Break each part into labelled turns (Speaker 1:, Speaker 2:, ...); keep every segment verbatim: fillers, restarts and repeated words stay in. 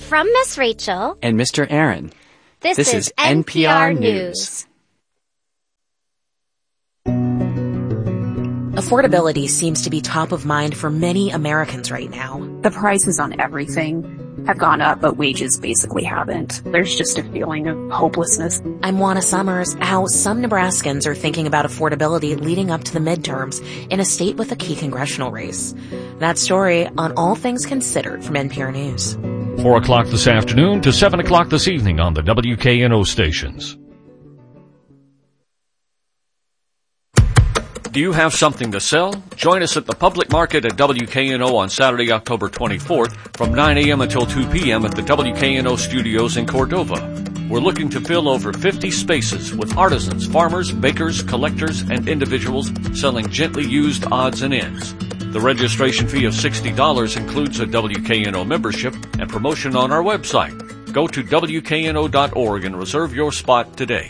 Speaker 1: From Miss Rachel
Speaker 2: and Mister Aaron.
Speaker 1: This,
Speaker 2: this is, is N P R News.
Speaker 3: Affordability seems to be top of mind for many Americans right now.
Speaker 4: The prices on everything have gone up, but wages basically haven't. There's just a feeling of hopelessness.
Speaker 3: I'm Juana Summers. How some Nebraskans are thinking about affordability leading up to the midterms in a state with a key congressional race. That story on All Things Considered from N P R News.
Speaker 5: Four o'clock this afternoon to seven o'clock this evening on the W K N O stations. Do you have something to sell? Join us at the public market at W K N O on Saturday, October twenty-fourth from nine a.m. until two p.m. at the W K N O studios in Cordova. We're looking to fill over fifty spaces with artisans, farmers, bakers, collectors, and individuals selling gently used odds and ends. The registration fee of sixty dollars includes a W K N O membership and promotion on our website. Go to W K N O dot org and reserve your spot today.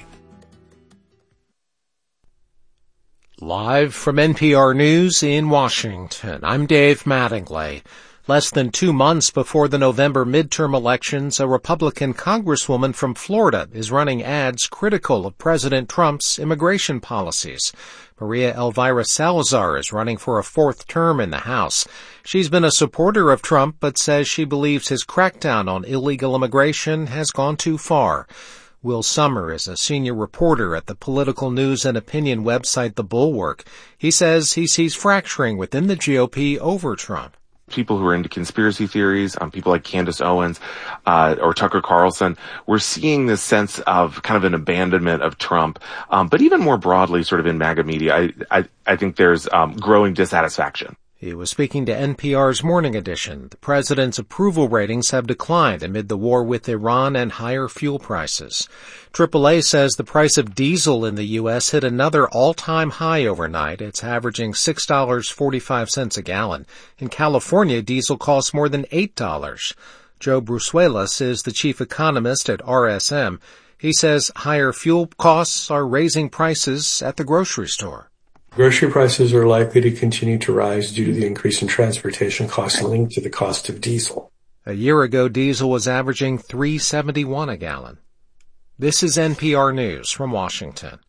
Speaker 6: Live from N P R News in Washington, I'm Dave Mattingly. Less than two months before the November midterm elections, a Republican congresswoman from Florida is running ads critical of President Trump's immigration policies. Maria Elvira Salazar is running for a fourth term in the House. She's been a supporter of Trump, but says she believes his crackdown on illegal immigration has gone too far. Will Sommer is a senior reporter at the political news and opinion website The Bulwark. He says he sees fracturing within the G O P over Trump.
Speaker 7: People who are into conspiracy theories, um, people like Candace Owens uh, or Tucker Carlson, we're seeing this sense of kind of an abandonment of Trump. Um, but even more broadly, sort of in MAGA media, I, I, I think there's um, growing dissatisfaction.
Speaker 6: He was speaking to N P R's Morning Edition. The president's approval ratings have declined amid the war with Iran and higher fuel prices. triple A says the price of diesel in the U S hit another all-time high overnight. It's averaging six dollars and forty-five cents a gallon. In California, diesel costs more than eight dollars. Joe Brusuelas is the chief economist at R S M. He says higher fuel costs are raising prices at the grocery store.
Speaker 8: Grocery prices are likely to continue to rise due to the increase in transportation costs linked to the cost of diesel.
Speaker 6: A year ago, diesel was averaging three dollars and seventy-one cents a gallon. This is N P R News from Washington.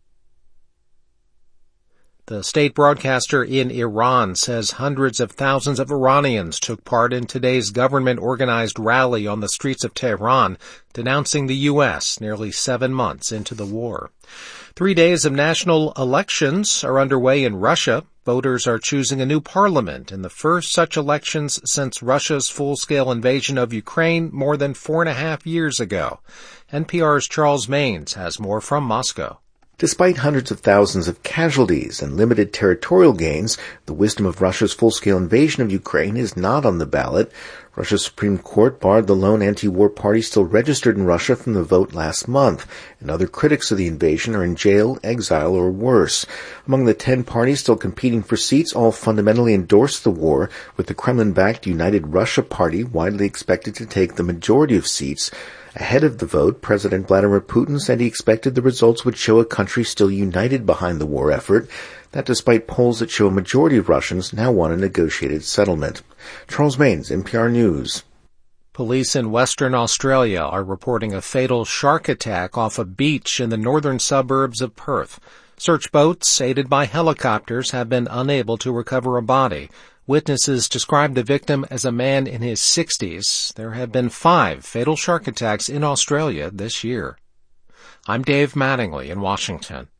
Speaker 6: The state broadcaster in Iran says hundreds of thousands of Iranians took part in today's government-organized rally on the streets of Tehran, denouncing the U S nearly seven months into the war. Three days of national elections are underway in Russia. Voters are choosing a new parliament in the first such elections since Russia's full-scale invasion of Ukraine more than four and a half years ago. N P R's Charles Maines has more from Moscow.
Speaker 9: Despite hundreds of thousands of casualties and limited territorial gains, the wisdom of Russia's full-scale invasion of Ukraine is not on the ballot. Russia's Supreme Court barred the lone anti-war party still registered in Russia from the vote last month, and other critics of the invasion are in jail, exile, or worse. Among the ten parties still competing for seats, all fundamentally endorse the war, with the Kremlin-backed United Russia Party widely expected to take the majority of seats. Ahead of the vote, President Vladimir Putin said he expected the results would show a country still united behind the war effort, that despite polls that show a majority of Russians now want a negotiated settlement. Charles Maines, N P R News.
Speaker 6: Police in Western Australia are reporting a fatal shark attack off a beach in the northern suburbs of Perth. Search boats, aided by helicopters, have been unable to recover a body. Witnesses described the victim as a man in his sixties. There have been five fatal shark attacks in Australia this year. I'm Dave Mattingly in Washington.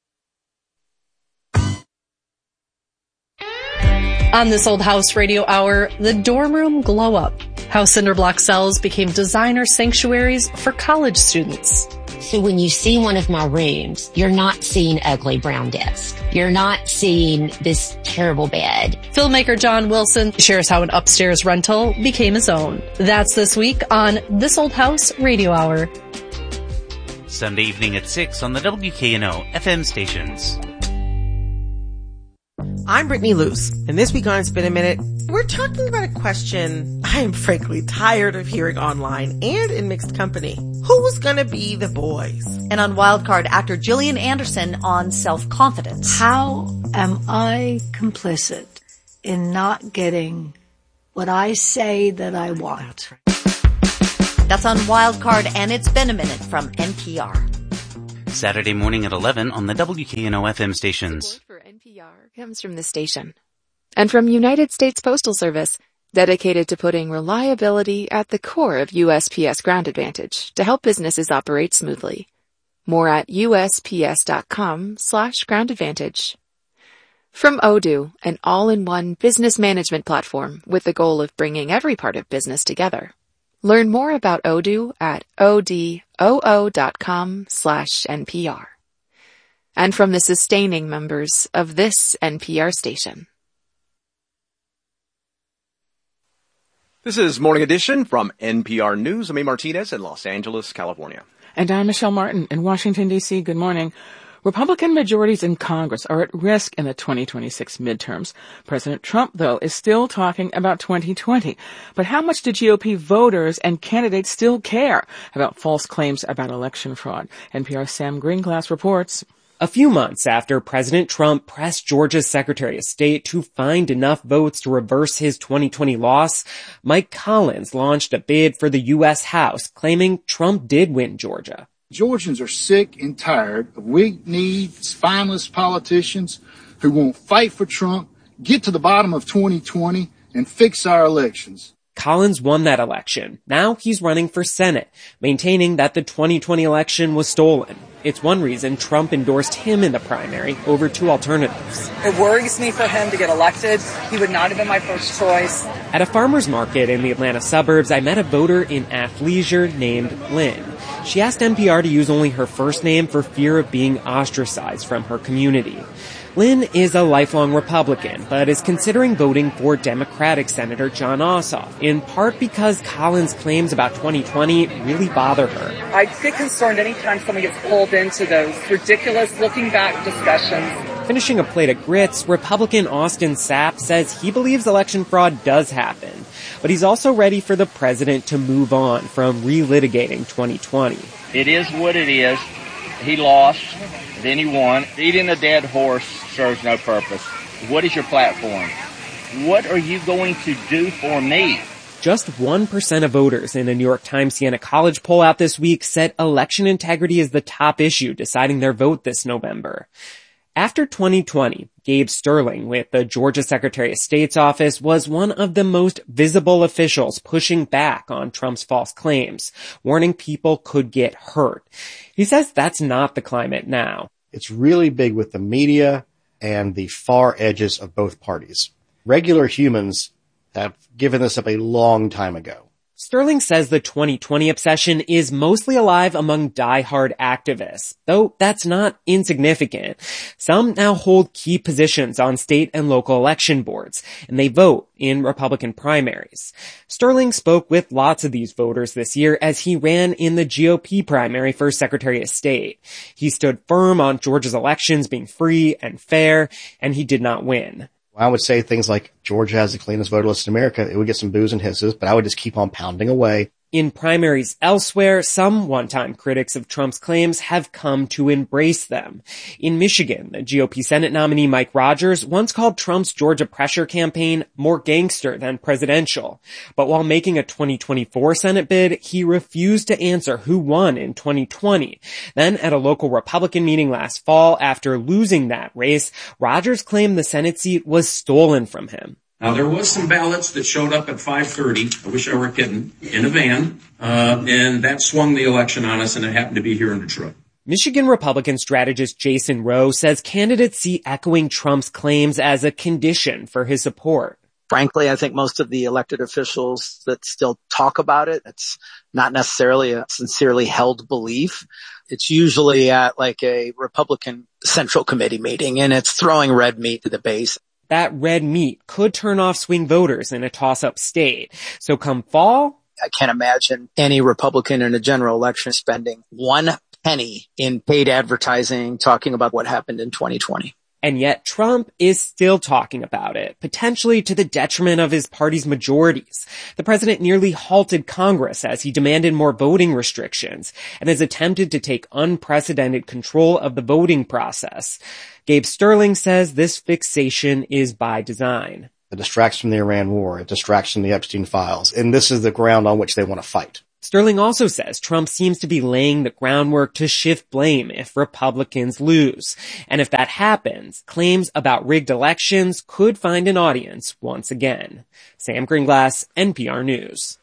Speaker 10: On This Old House Radio Hour, the dorm room glow up. How cinder block cells became designer sanctuaries for college students.
Speaker 11: So when you see one of my rooms, you're not seeing ugly brown desk. You're not seeing this terrible bed.
Speaker 10: Filmmaker John Wilson shares how an upstairs rental became his own. That's this week on This Old House Radio Hour.
Speaker 12: Sunday evening at six on the W K N O F M stations.
Speaker 13: I'm Brittany Luce, and this week on It's Been a Minute, we're talking about a question I am frankly tired of hearing online and in mixed company. Who's gonna be the boys?
Speaker 14: And on Wildcard, actor Gillian Anderson on self-confidence.
Speaker 15: How am I complicit in not getting what I say that I want?
Speaker 14: That's on Wildcard, and it's been a minute from N P R.
Speaker 12: Saturday morning at eleven on the W K N O F M stations.
Speaker 1: Support for N P R comes from the station and from United States Postal Service, dedicated to putting reliability at the core of U S P S Ground Advantage to help businesses operate smoothly. More at usps.com slash ground advantage. From Odoo, an all-in-one business management platform with the goal of bringing every part of business together. Learn more about Odoo at odoo.com slash NPR. And from the sustaining members of this N P R station.
Speaker 16: This is Morning Edition from N P R News. I'm A. Martinez in Los Angeles, California.
Speaker 17: And I'm Michelle Martin in Washington, D C. Good morning. Republican majorities in Congress are at risk in the twenty twenty-six midterms. President Trump, though, is still talking about twenty twenty. But how much do G O P voters and candidates still care about false claims about election fraud? N P R's Sam Greenglass reports.
Speaker 18: A few months after President Trump pressed Georgia's Secretary of State to find enough votes to reverse his twenty twenty loss, Mike Collins launched a bid for the U S House, claiming Trump did win Georgia.
Speaker 19: Georgians are sick and tired of weak-kneed, spineless politicians who won't fight for Trump, get to the bottom of twenty twenty, and fix our elections.
Speaker 18: Collins won that election. Now he's running for Senate, maintaining that the twenty twenty election was stolen. It's one reason Trump endorsed him in the primary over two alternatives.
Speaker 20: It worries me for him to get elected. He would not have been my first choice.
Speaker 18: At a farmer's market in the Atlanta suburbs, I met a voter in athleisure named Lynn. She asked N P R to use only her first name for fear of being ostracized from her community. Lynn is a lifelong Republican, but is considering voting for Democratic Senator Jon Ossoff, in part because Collins' claims about twenty twenty really bother her.
Speaker 20: I get concerned anytime someone gets pulled into those ridiculous looking-back discussions.
Speaker 18: Finishing a plate of grits, Republican Austin Sapp says he believes election fraud does happen, but he's also ready for the president to move on from relitigating twenty twenty.
Speaker 21: It is what it is. He lost, then he won. Beating a dead horse serves no purpose. What is your platform? What are you going to do for me?
Speaker 18: Just one percent of voters in a New York Times Siena College poll out this week said election integrity is the top issue deciding their vote this November. After twenty twenty, Gabe Sterling with the Georgia Secretary of State's office was one of the most visible officials pushing back on Trump's false claims, warning people could get hurt. He says that's not the climate now.
Speaker 22: It's really big with the media and the far edges of both parties. Regular humans have given this up a long time ago.
Speaker 18: Sterling says the twenty twenty obsession is mostly alive among diehard activists, though that's not insignificant. Some now hold key positions on state and local election boards, and they vote in Republican primaries. Sterling spoke with lots of these voters this year as he ran in the G O P primary for Secretary of State. He stood firm on Georgia's elections being free and fair, and he did not win.
Speaker 22: I would say things like Georgia has the cleanest voter list in America. It would get some boos and hisses, but I would just keep on pounding away.
Speaker 18: In primaries elsewhere, some one-time critics of Trump's claims have come to embrace them. In Michigan, the G O P Senate nominee Mike Rogers once called Trump's Georgia pressure campaign more gangster than presidential. But while making a twenty twenty-four Senate bid, he refused to answer who won in twenty twenty. Then at a local Republican meeting last fall, after losing that race, Rogers claimed the Senate seat was stolen from him.
Speaker 23: Now, there was some ballots that showed up at five thirty, I wish I were kidding, in a van, uh, and that swung the election on us, and it happened to be here in Detroit.
Speaker 18: Michigan Republican strategist Jason Rowe says candidates see echoing Trump's claims as a condition for his support.
Speaker 24: Frankly, I think most of the elected officials that still talk about it, it's not necessarily a sincerely held belief. It's usually at like a Republican Central Committee meeting, and it's throwing red meat to the base.
Speaker 18: That red meat could turn off swing voters in a toss-up state. So come fall,
Speaker 24: I can't imagine any Republican in a general election spending one penny in paid advertising talking about what happened in twenty twenty.
Speaker 18: And yet Trump is still talking about it, potentially to the detriment of his party's majorities. The president nearly halted Congress as he demanded more voting restrictions and has attempted to take unprecedented control of the voting process. Gabe Sterling says this fixation is by design.
Speaker 22: It distracts from the Iran war. It distracts from the Epstein files. And this is the ground on which they want to fight.
Speaker 18: Sterling also says Trump seems to be laying the groundwork to shift blame if Republicans lose. And if that happens, claims about rigged elections could find an audience once again. Sam Greenglass, N P R News.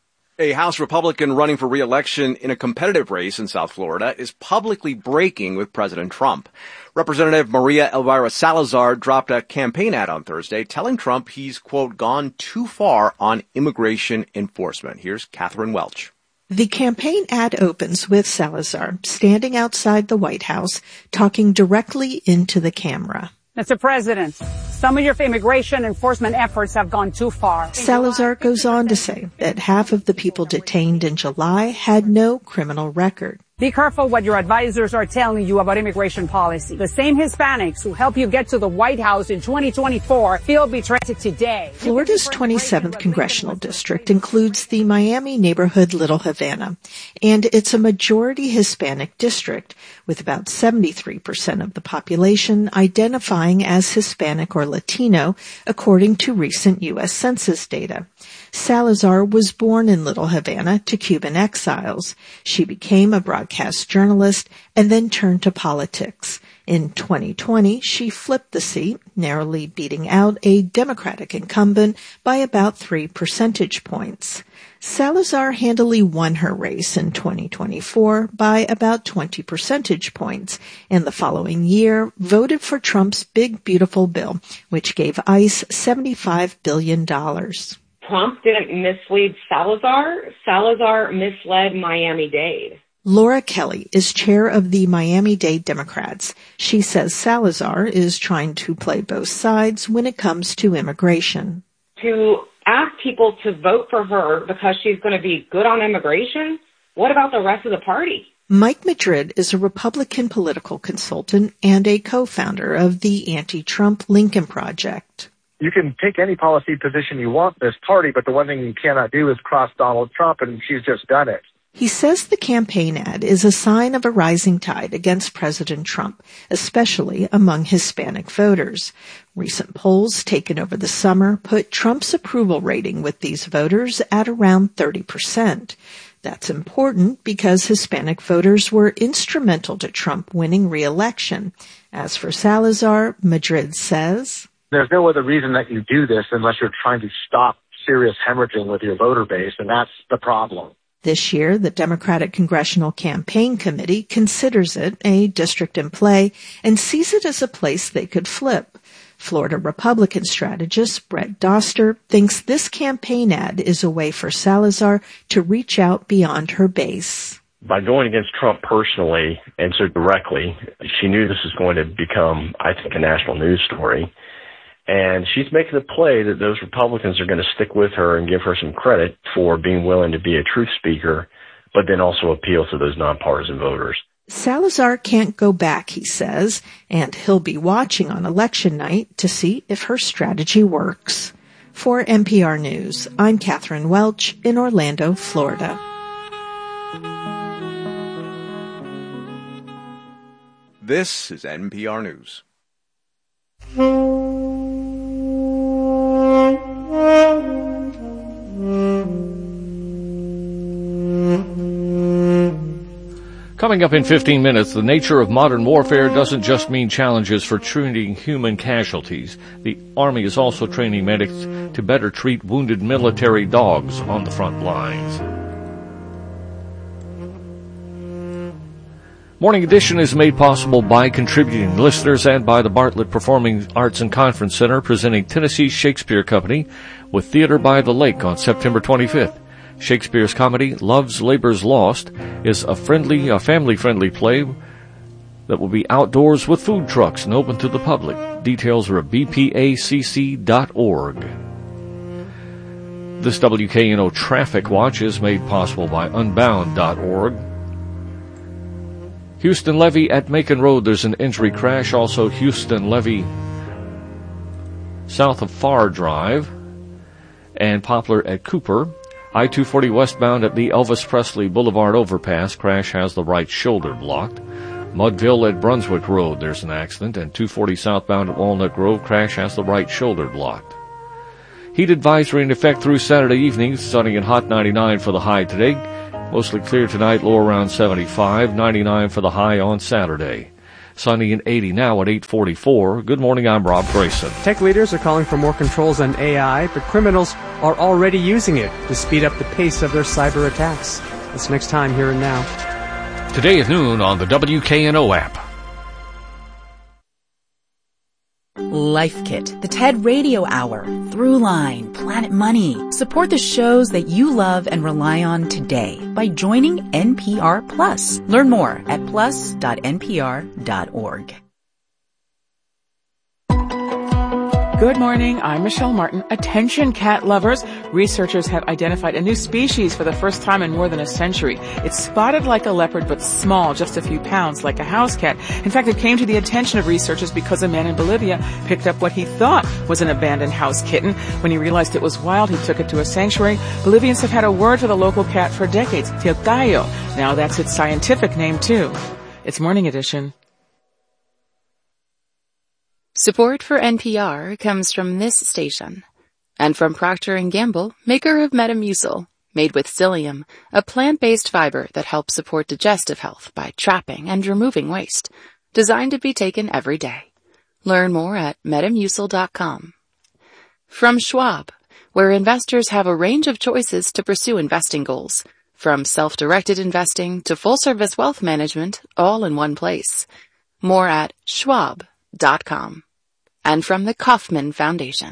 Speaker 16: A House Republican running for re-election in a competitive race in South Florida is publicly breaking with President Trump. Representative Maria Elvira Salazar dropped a campaign ad on Thursday telling Trump he's, quote, gone too far on immigration enforcement. Here's Catherine Welch.
Speaker 2: The campaign ad opens with Salazar standing outside the White House, talking directly into the camera.
Speaker 3: Mister President, some of your immigration enforcement efforts have gone too far.
Speaker 2: Salazar goes on to say that half of the people detained in July had no criminal record.
Speaker 3: Be careful what your advisors are telling you about immigration policy. The same Hispanics who help you get to the White House in twenty twenty-four feel betrayed today.
Speaker 2: Florida's twenty-seventh congressional district includes the Miami neighborhood Little Havana, and it's a majority Hispanic district, with about seventy-three percent of the population identifying as Hispanic or Latino, according to recent U S Census data. Salazar was born in Little Havana to Cuban exiles. She became a broadcast journalist and then turned to politics. In twenty twenty, she flipped the seat, narrowly beating out a Democratic incumbent by about three percentage points. Salazar handily won her race in twenty twenty-four by about twenty percentage points, and the following year voted for Trump's Big Beautiful Bill, which gave ICE seventy-five billion dollars.
Speaker 4: Trump didn't mislead Salazar. Salazar misled Miami-Dade.
Speaker 2: Laura Kelly is chair of the Miami-Dade Democrats. She says Salazar is trying to play both sides when it comes to immigration.
Speaker 4: To ask people to vote for her because she's going to be good on immigration, what about the rest of the party?
Speaker 2: Mike Madrid is a Republican political consultant and a co-founder of the anti-Trump Lincoln Project.
Speaker 5: You can take any policy position you want in this party, but the one thing you cannot do is cross Donald Trump, and she's just done it.
Speaker 2: He says the campaign ad is a sign of a rising tide against President Trump, especially among Hispanic voters. Recent polls taken over the summer put Trump's approval rating with these voters at around thirty percent. That's important because Hispanic voters were instrumental to Trump winning re-election. As for Salazar, Madrid says,
Speaker 5: there's no other reason that you do this unless you're trying to stop serious hemorrhaging with your voter base, and that's the problem.
Speaker 2: This year, the Democratic Congressional Campaign Committee considers it a district in play and sees it as a place they could flip. Florida Republican strategist Brett Doster thinks this campaign ad is a way for Salazar to reach out beyond her base.
Speaker 25: By going against Trump personally and so directly, she knew this was going to become, I think, a national news story. And she's making a play that those Republicans are going to stick with her and give her some credit for being willing to be a truth speaker, but then also appeal to those nonpartisan voters.
Speaker 2: Salazar can't go back, he says, and he'll be watching on election night to see if her strategy works. For N P R News, I'm Catherine Welch in Orlando, Florida.
Speaker 16: This is N P R News.
Speaker 26: Coming up in fifteen minutes, the nature of modern warfare doesn't just mean challenges for treating human casualties. The Army is also training medics to better treat wounded military dogs on the front lines. Morning Edition is made possible by contributing listeners and by the Bartlett Performing Arts and Conference Center, presenting Tennessee Shakespeare Company with Theater by the Lake on September twenty-fifth. Shakespeare's comedy, Love's Labour's Lost, is a friendly, a family-friendly play that will be outdoors with food trucks and open to the public. Details are at b p a c c dot org. This W K N O Traffic Watch is made possible by unbound dot org. Houston Levee at Macon Road, there's an injury crash. Also Houston Levee south of Farr Drive and Poplar at Cooper. I two forty westbound at the Elvis Presley Boulevard overpass. Crash has the right shoulder blocked. Mudville at Brunswick Road, there's an accident. And two forty southbound at Walnut Grove. Crash has the right shoulder blocked. Heat advisory in effect through Saturday evening, starting at hot ninety-nine for the high today. Mostly clear tonight, low around seventy-five, ninety-nine for the high on Saturday. Sunny and eighty now at eight forty-four. Good morning, I'm Rob Grayson.
Speaker 6: Tech leaders are calling for more controls on A I, but criminals are already using it to speed up the pace of their cyber attacks. That's next time, Here and Now.
Speaker 26: Today at noon on the W K N O app.
Speaker 7: Life Kit, the TED Radio Hour, Throughline, Planet Money. Support the shows that you love and rely on today by joining N P R Plus. Learn more at plus dot n p r dot org.
Speaker 17: Good morning, I'm Michelle Martin. Attention cat lovers. Researchers have identified a new species for the first time in more than a century. It's spotted like a leopard but small, just a few pounds, like a house cat. In fact, it came to the attention of researchers because a man in Bolivia picked up what he thought was an abandoned house kitten. When he realized it was wild, he took it to a sanctuary. Bolivians have had a word for the local cat for decades, Tilcayo. Now that's its scientific name too. It's Morning Edition.
Speaker 1: Support for N P R comes from this station and from Procter and Gamble, maker of Metamucil, made with psyllium, a plant-based fiber that helps support digestive health by trapping and removing waste, designed to be taken every day. Learn more at metamucil dot com. From Schwab, where investors have a range of choices to pursue investing goals, from self-directed investing to full-service wealth management, all in one place. More at schwab dot com. And from the Kauffman Foundation.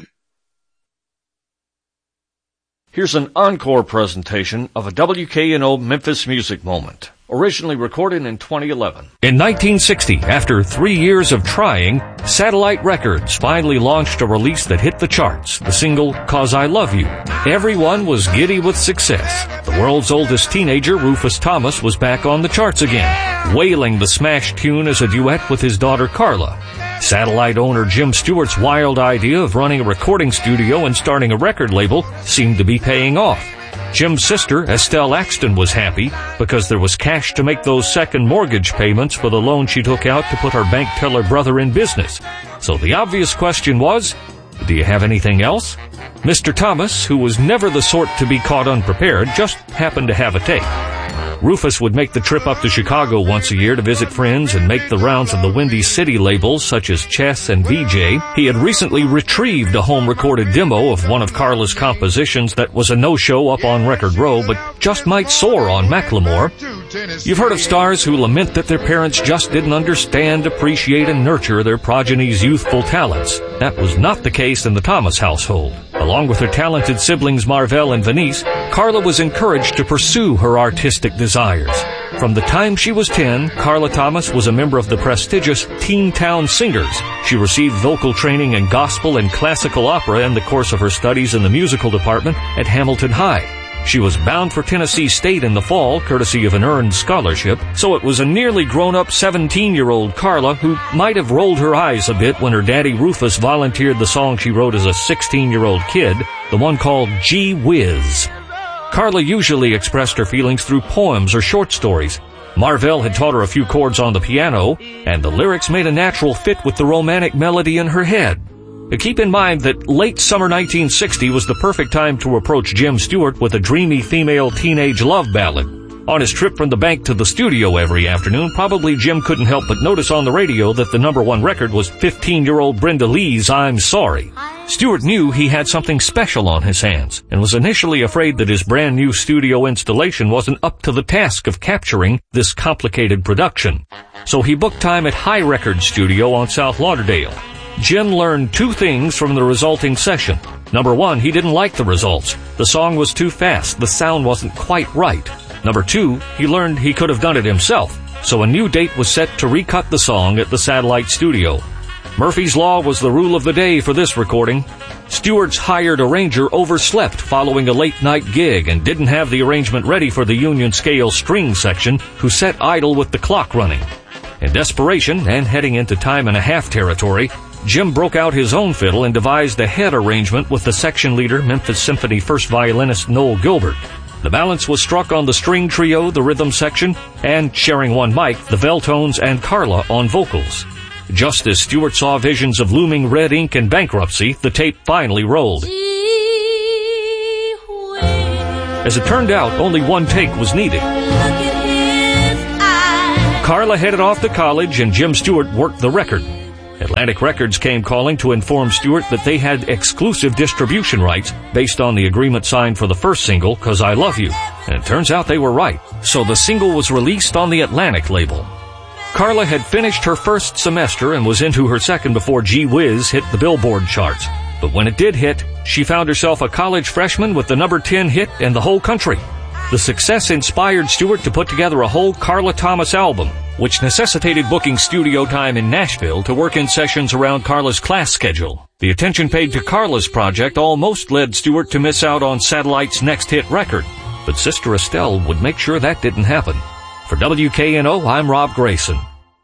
Speaker 26: Here's an encore presentation of a W K N O Memphis Music Moment, originally recorded in twenty eleven. In nineteen sixty, after three years of trying, Satellite Records finally launched a release that hit the charts, the single "'Cause I Love You." Everyone was giddy with success. The world's oldest teenager, Rufus Thomas, was back on the charts again, wailing the smash tune as a duet with his daughter Carla. Satellite owner Jim Stewart's wild idea of running a recording studio and starting a record label seemed to be paying off. Jim's sister, Estelle Axton, was happy because there was cash to make those second mortgage payments for the loan she took out to put her bank teller brother in business. So the obvious question was, do you have anything else? Mister Thomas, who was never the sort to be caught unprepared, just happened to have a tape. Rufus would make the trip up to Chicago once a year to visit friends and make the rounds of the Windy City labels such as Chess and V J. He had recently retrieved a home-recorded demo of one of Carla's compositions that was a no-show up on Record Row, but just might soar on Macklemore. You've heard of stars who lament that their parents just didn't understand, appreciate, and nurture their progeny's youthful talents. That was not the case in the Thomas household. Along with her talented siblings Marvell and Venice, Carla was encouraged to pursue her artistic desires. From the time she was ten, Carla Thomas was a member of the prestigious Teen Town Singers. She received vocal training in gospel and classical opera in the course of her studies in the musical department at Hamilton High. She was bound for Tennessee State in the fall, courtesy of an earned scholarship, so it was a nearly grown-up seventeen-year-old Carla who might have rolled her eyes a bit when her daddy Rufus volunteered the song she wrote as a sixteen-year-old kid, the one called Gee Whiz. Carla usually expressed her feelings through poems or short stories. Marvell had taught her a few chords on the piano, and the lyrics made a natural fit with the romantic melody in her head. Keep in mind that late summer nineteen sixty was the perfect time to approach Jim Stewart with a dreamy female teenage love ballad. On his trip from the bank to the studio every afternoon, probably Jim couldn't help but notice on the radio that the number one record was fifteen-year-old Brenda Lee's I'm Sorry. Stewart knew he had something special on his hands and was initially afraid that his brand new studio installation wasn't up to the task of capturing this complicated production. So he booked time at High Record Studio on South Lauderdale. Jim learned two things from the resulting session. Number one, he didn't like the results. The song was too fast. The sound wasn't quite right. Number two, he learned he could have done it himself. So a new date was set to recut the song at the Satellite Studio. Murphy's Law was the rule of the day for this recording. Stewart's hired arranger overslept following a late-night gig and didn't have the arrangement ready for the Union Scale string section, who sat idle with the clock running. In desperation, and heading into time and a half territory, Jim broke out his own fiddle and devised a head arrangement with the section leader, Memphis Symphony first violinist Noel Gilbert. The balance was struck on the string trio, the rhythm section, and, sharing one mic, the Veltones and Carla on vocals. Just as Stewart saw visions of looming red ink and bankruptcy, the tape finally rolled. As it turned out, only one take was needed. Carla headed off to college and Jim Stewart worked the record. Atlantic Records came calling to inform Stewart that they had exclusive distribution rights based on the agreement signed for the first single, 'Cause I Love You. And it turns out they were right. So the single was released on the Atlantic label. Carla had finished her first semester and was into her second before Gee Whiz hit the Billboard charts. But when it did hit, she found herself a college freshman with the number ten hit in the whole country. The success inspired Stewart to put together a whole Carla Thomas album, which necessitated booking studio time in Nashville to work in sessions around Carla's class schedule. The attention paid to Carla's project almost led Stewart to miss out on Satellite's next hit record, but Sister Estelle would make sure that didn't happen. For W K N O, I'm Rob Grayson.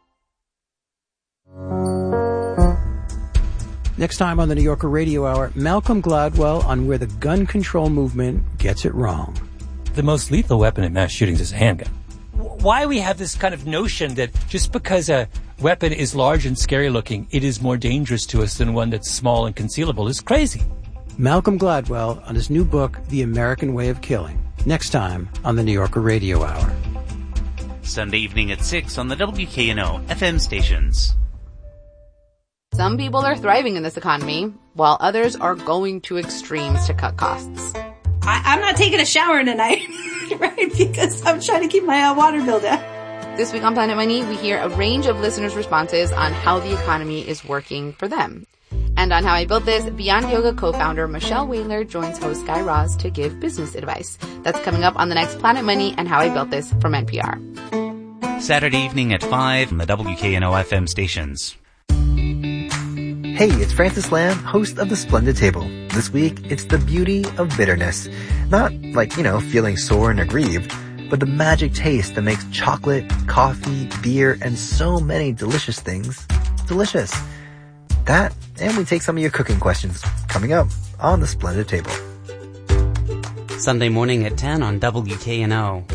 Speaker 8: Next time on the New Yorker Radio Hour, Malcolm Gladwell on where the gun control movement gets it wrong.
Speaker 9: The most lethal weapon in mass shootings is a handgun. Why we have this kind of notion that just because a weapon is large and scary looking, it is more dangerous to us than one that's small and concealable is crazy.
Speaker 8: Malcolm Gladwell on his new book, The American Way of Killing. Next time on the New Yorker Radio Hour.
Speaker 12: Sunday evening at six on the W K N O F M stations.
Speaker 10: Some people are thriving in this economy, while others are going to extremes to cut costs.
Speaker 11: I, I'm not taking a shower tonight, right? Because I'm trying to keep my uh, water bill down.
Speaker 10: This week on Planet Money, we hear a range of listeners' responses on how the economy is working for them. And on How I Built This, Beyond Yoga co-founder Michelle Whaler joins host Guy Raz to give business advice. That's coming up on the next Planet Money and How I Built This from N P R.
Speaker 12: Saturday evening at five on the W K N O F M stations.
Speaker 13: Hey, it's Francis Lamb, host of The Splendid Table. This week, it's the beauty of bitterness. Not like, you know, feeling sore and aggrieved, but the magic taste that makes chocolate, coffee, beer, and so many delicious things delicious. That, and we take some of your cooking questions coming up on The Splendid Table.
Speaker 15: Sunday morning at ten on W K N O.